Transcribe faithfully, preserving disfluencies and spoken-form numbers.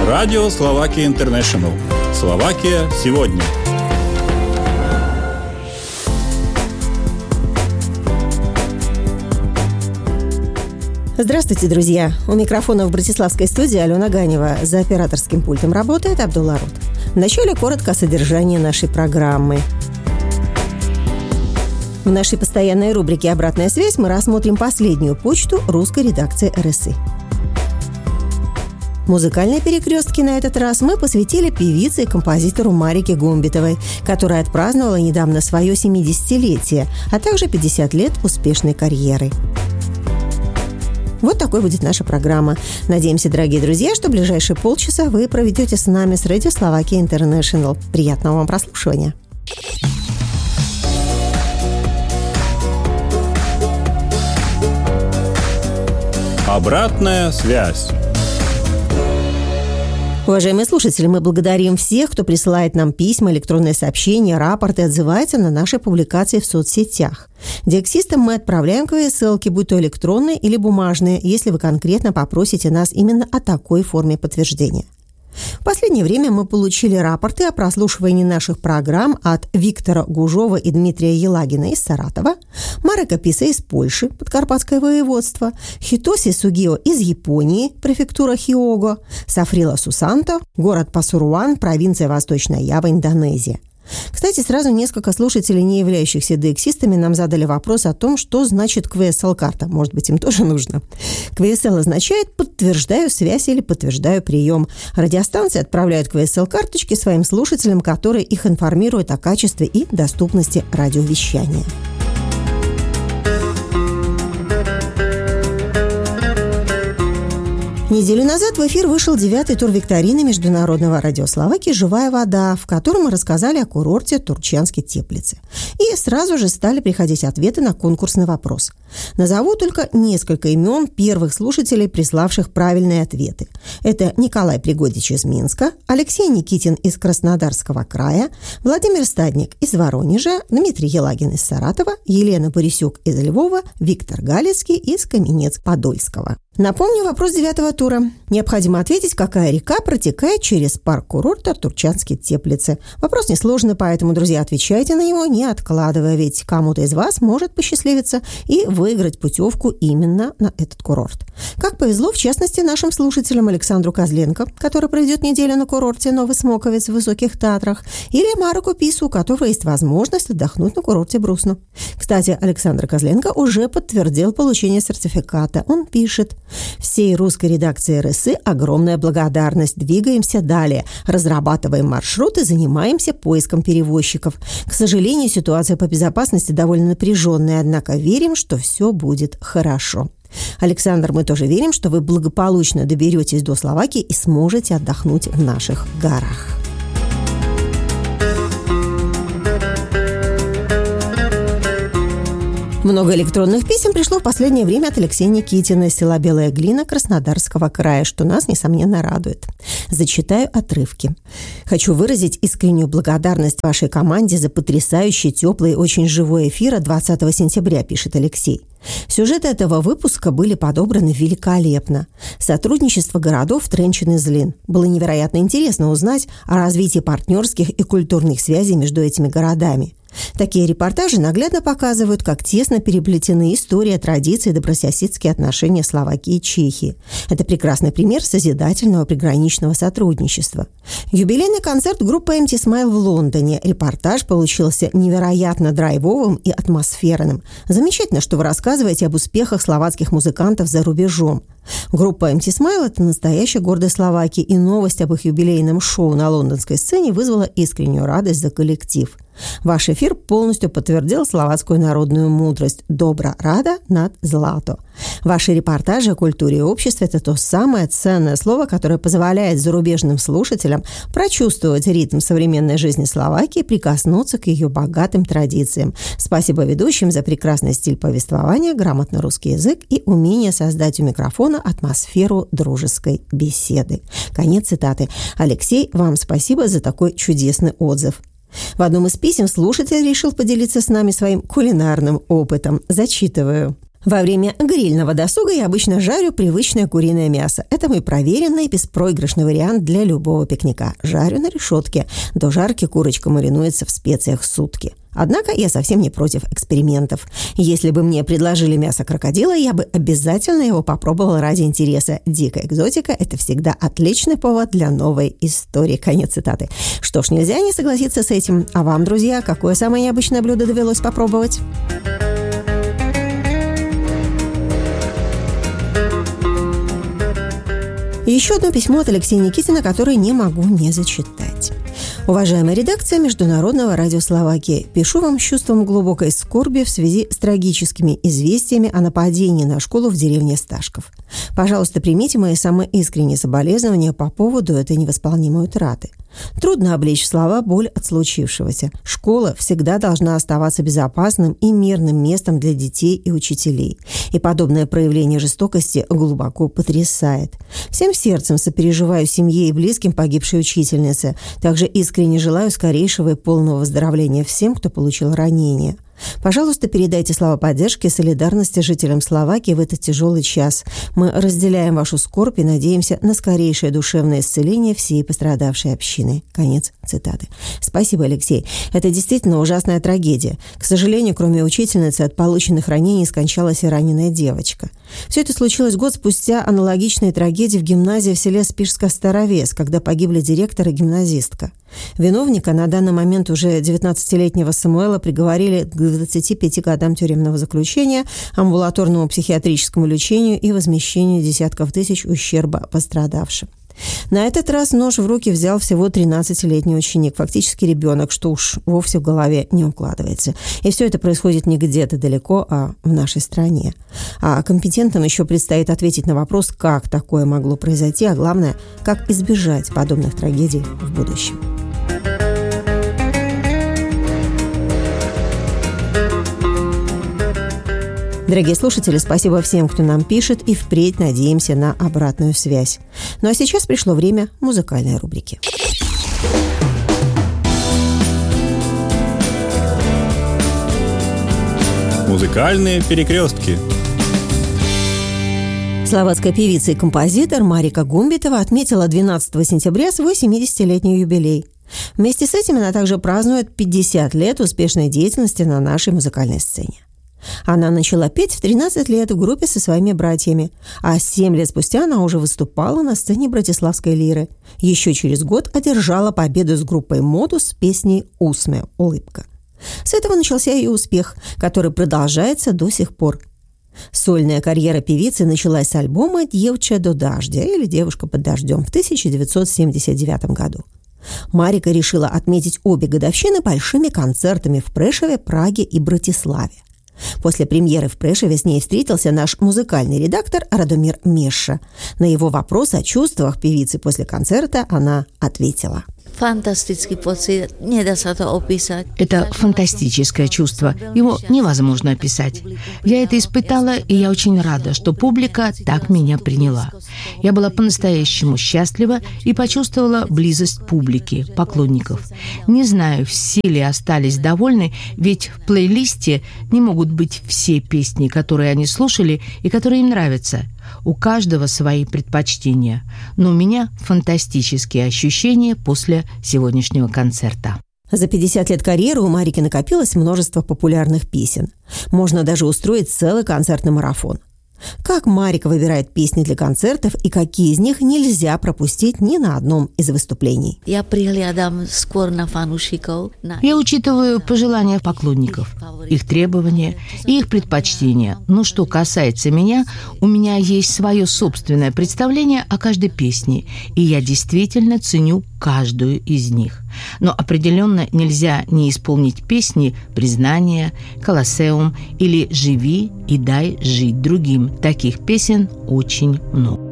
Радио Словакия Интернешнл. Словакия сегодня. Здравствуйте, друзья! У микрофона в братиславской студии Алена Ганева. За операторским пультом работает Абдулла Рут. Вначале коротко о содержании нашей программы. В нашей постоянной рубрике «Обратная связь» мы рассмотрим последнюю почту русской редакции эр эс и. Музыкальные перекрестки на этот раз мы посвятили певице и композитору Марике Гумбитовой, которая отпраздновала недавно свое семидесятилетие, а также пятьдесят лет успешной карьеры. Вот такой будет наша программа. Надеемся, дорогие друзья, что в ближайшие полчаса вы проведете с нами с Радио Словакия Интернешнл. Приятного вам прослушивания. Обратная связь. Уважаемые слушатели, мы благодарим всех, кто присылает нам письма, электронные сообщения, рапорты и отзывается на наши публикации в соцсетях. Диаксистам мы отправляем ка вэ эс элки, будь то электронные или бумажные, если вы конкретно попросите нас именно о такой форме подтверждения. В последнее время мы получили рапорты о прослушивании наших программ от Виктора Гужова и Дмитрия Елагина из Саратова, Марека Писа из Польши, Подкарпатское воеводство, Хитоси Сугио из Японии, префектура Хиого, Сафрила Сусанто, город Пасуруан, провинция Восточная Ява, Индонезия. Кстати, сразу несколько слушателей, не являющихся диаксистами, нам задали вопрос о том, что значит ка вэ эс эл-карта. Может быть, им тоже нужно. ка вэ эс эл означает «подтверждаю связь» или «подтверждаю прием». Радиостанции отправляют ка вэ эс эл-карточки своим слушателям, которые их информируют о качестве и доступности радиовещания. Неделю назад в эфир вышел девятый тур викторины Международного радио Словакии «Живая вода», в котором мы рассказали о курорте Турчанские Теплицы. И сразу же стали приходить ответы на конкурсный вопрос. Назову только несколько имен первых слушателей, приславших правильные ответы. Это Николай Пригодич из Минска, Алексей Никитин из Краснодарского края, Владимир Стадник из Воронежа, Дмитрий Елагин из Саратова, Елена Борисюк из Львова, Виктор Галицкий из Каменец-Подольского. Напомню вопрос девятого тура. Необходимо ответить, какая река протекает через парк курорта Турчанские Теплицы. Вопрос несложный, поэтому, друзья, отвечайте на него, не откладывая, ведь кому-то из вас может посчастливиться и выиграть путевку именно на этот курорт. Как повезло, в частности, нашим слушателям Александру Козленко, который проведет неделю на курорте Новый Смоковец в Высоких Татрах, или Мареку Пису, у которого есть возможность отдохнуть на курорте Брусну. Кстати, Александр Козленко уже подтвердил получение сертификата. Он пишет: всей русской редакции эр эс и огромная благодарность. Двигаемся далее. Разрабатываем маршруты, занимаемся поиском перевозчиков. К сожалению, ситуация по безопасности довольно напряженная, однако верим, что все будет хорошо. Александр, мы тоже верим, что вы благополучно доберетесь до Словакии и сможете отдохнуть в наших горах. Много электронных писем пришло в последнее время от Алексея Никитина из села Белая Глина Краснодарского края, что нас, несомненно, радует. Зачитаю отрывки. «Хочу выразить искреннюю благодарность вашей команде за потрясающий, теплый и очень живой эфир от двадцатого сентября», пишет Алексей. Сюжеты этого выпуска были подобраны великолепно. Сотрудничество городов Тренчин и Злин. Было невероятно интересно узнать о развитии партнерских и культурных связей между этими городами. Такие репортажи наглядно показывают, как тесно переплетены история, традиции и добрососедские отношения Словакии и Чехии. Это прекрасный пример созидательного приграничного сотрудничества. Юбилейный концерт группы эм ти Smile в Лондоне. Репортаж получился невероятно драйвовым и атмосферным. Замечательно, что вы рассказываете об успехах словацких музыкантов за рубежом. Группа эм ти Smile – это настоящая гордость Словакии, и новость об их юбилейном шоу на лондонской сцене вызвала искреннюю радость за коллектив. Ваш эфир полностью подтвердил словацкую народную мудрость «Добра рада над злато». Ваши репортажи о культуре и обществе – это то самое ценное слово, которое позволяет зарубежным слушателям прочувствовать ритм современной жизни Словакии и прикоснуться к ее богатым традициям. Спасибо ведущим за прекрасный стиль повествования, грамотный русский язык и умение создать у микрофона атмосферу дружеской беседы. Конец цитаты. Алексей, вам спасибо за такой чудесный отзыв. В одном из писем слушатель решил поделиться с нами своим кулинарным опытом. Зачитываю. Во время грильного досуга я обычно жарю привычное куриное мясо. Это мой проверенный и беспроигрышный вариант для любого пикника. Жарю на решетке. До жарки курочка маринуется в специях сутки. Однако я совсем не против экспериментов. Если бы мне предложили мясо крокодила, я бы обязательно его попробовала ради интереса. Дикая экзотика – это всегда отличный повод для новой истории. Конец цитаты. Что ж, нельзя не согласиться с этим. А вам, друзья, какое самое необычное блюдо довелось попробовать? И еще одно письмо от Алексея Никитина, которое не могу не зачитать. Уважаемая редакция Международного радио Словакии, пишу вам с чувством глубокой скорби в связи с трагическими известиями о нападении на школу в деревне Сташков. Пожалуйста, примите мои самые искренние соболезнования по поводу этой невосполнимой утраты. Трудно облечь в слова боль от случившегося. Школа всегда должна оставаться безопасным и мирным местом для детей и учителей. И подобное проявление жестокости глубоко потрясает. Всем сердцем сопереживаю семье и близким погибшей учительницы. Также искренне желаю скорейшего и полного выздоровления всем, кто получил ранения. Пожалуйста, передайте слова поддержки и солидарности жителям Словакии в этот тяжелый час. Мы разделяем вашу скорбь и надеемся на скорейшее душевное исцеление всей пострадавшей общины. Конец цитаты. Спасибо, Алексей. Это действительно ужасная трагедия. К сожалению, кроме учительницы, от полученных ранений скончалась и раненая девочка. Все это случилось год спустя аналогичной трагедии в гимназии в селе Спишска-Старовес, когда погибли директор и гимназистка. Виновника, на данный момент уже девятнадцатилетнего Самуэла, приговорили к двадцати пяти годам тюремного заключения, амбулаторному психиатрическому лечению и возмещению десятков тысяч ущерба пострадавшим. На этот раз нож в руки взял всего тринадцатилетний ученик, фактически ребенок, что уж вовсе в голове не укладывается. И все это происходит не где-то далеко, а в нашей стране. А компетентам еще предстоит ответить на вопрос, как такое могло произойти, а главное, как избежать подобных трагедий в будущем. Дорогие слушатели, спасибо всем, кто нам пишет, и впредь надеемся на обратную связь. Ну а сейчас пришло время музыкальной рубрики. Музыкальные перекрестки. Словацкая певица и композитор Марика Гумбитова отметила двенадцатого сентября свой семидесятилетний юбилей. Вместе с этим она также празднует пятьдесят лет успешной деятельности на нашей музыкальной сцене. Она начала петь в тринадцать лет в группе со своими братьями, а семь лет спустя она уже выступала на сцене Братиславской лиры. Еще через год одержала победу с группой «Модус» с песней «Усме» – «Улыбка». С этого начался ее успех, который продолжается до сих пор. Сольная карьера певицы началась с альбома «Дьевча до дождя» или «Девушка под дождем» в тысяча девятьсот семьдесят девятом году. Марика решила отметить обе годовщины большими концертами в Прешеве, Праге и Братиславе. После премьеры в Прешеве с ней встретился наш музыкальный редактор Радомир Меша. На его вопрос о чувствах певицы после концерта она ответила. Фантастический поцит, не да се то описать. Это фантастическое чувство, его невозможно описать. Я это испытала, и я очень рада, что публика так меня приняла. Я была по-настоящему счастлива и почувствовала близость публики, поклонников. Не знаю, все ли остались довольны, ведь в плейлисте не могут быть все песни, которые они слушали и которые им нравятся. У каждого свои предпочтения, но у меня фантастические ощущения после сегодняшнего концерта. За пятьдесят лет карьеры у Марики накопилось множество популярных песен. Можно даже устроить целый концертный марафон. Как Марика выбирает песни для концертов и какие из них нельзя пропустить ни на одном из выступлений? Я приглядам скоро на фанушиков. Я учитываю пожелания поклонников, их требования и их предпочтения. Но что касается меня, у меня есть свое собственное представление о каждой песне, и я действительно ценю каждую из них. Но определенно нельзя не исполнить песни «Признание», «Колоссеум» или «Живи и дай жить другим». Таких песен очень много.